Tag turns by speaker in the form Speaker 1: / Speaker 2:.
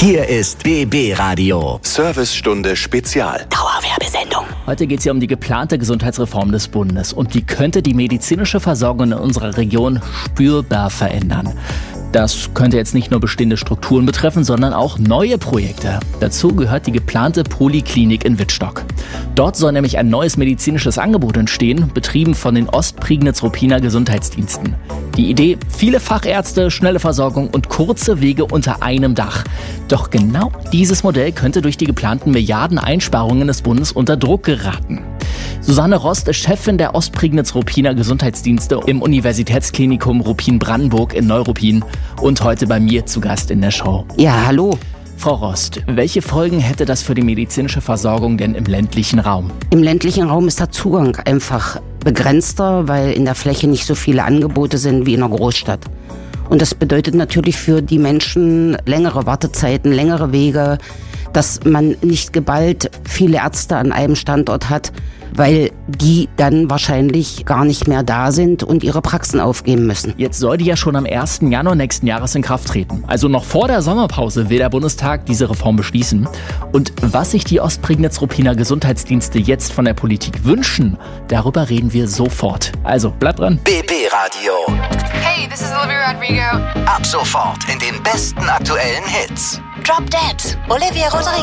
Speaker 1: Hier ist BB Radio.
Speaker 2: Servicestunde Spezial.
Speaker 1: Dauerwerbesendung.
Speaker 3: Heute geht es ja um die geplante Gesundheitsreform des Bundes und die könnte die medizinische Versorgung in unserer Region spürbar verändern. Das könnte jetzt nicht nur bestehende Strukturen betreffen, sondern auch neue Projekte. Dazu gehört die geplante Poliklinik in Wittstock. Dort soll nämlich ein neues medizinisches Angebot entstehen, betrieben von den Ostprignitz-Ruppiner Gesundheitsdiensten. Die Idee: viele Fachärzte, schnelle Versorgung und kurze Wege unter einem Dach. Doch genau dieses Modell könnte durch die geplanten Milliardeneinsparungen des Bundes unter Druck geraten. Susanne Rost ist Chefin der Ostprignitz-Ruppiner Gesundheitsdienste im Universitätsklinikum Ruppin-Brandenburg in Neuruppin und heute bei mir zu Gast in der Show.
Speaker 4: Ja, hallo.
Speaker 3: Frau Rost, welche Folgen hätte das für die medizinische Versorgung denn im ländlichen Raum?
Speaker 4: Im ländlichen Raum ist der Zugang einfach begrenzter, weil in der Fläche nicht so viele Angebote sind wie in einer Großstadt. Und das bedeutet natürlich für die Menschen längere Wartezeiten, längere Wege, dass man nicht geballt viele Ärzte an einem Standort hat, weil die dann wahrscheinlich gar nicht mehr da sind und ihre Praxen aufgeben müssen.
Speaker 3: Jetzt soll die ja schon am 1. Januar nächsten Jahres in Kraft treten. Also noch vor der Sommerpause will der Bundestag diese Reform beschließen. Und was sich die Ostprignitz-Ruppiner Gesundheitsdienste jetzt von der Politik wünschen, darüber reden wir sofort. Also bleibt dran.
Speaker 1: BB Radio.
Speaker 5: Hey, this is Olivia Rodrigo.
Speaker 1: Ab sofort in den besten aktuellen Hits.
Speaker 6: Drop Dead, Olivia Rodrigo.